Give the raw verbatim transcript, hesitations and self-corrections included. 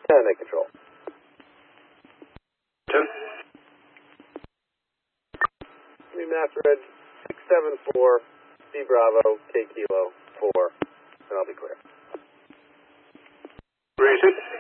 ten, make control. ten. Me Master Red, six seven four, C Bravo, K Kilo, four, and I'll be clear. Raise it.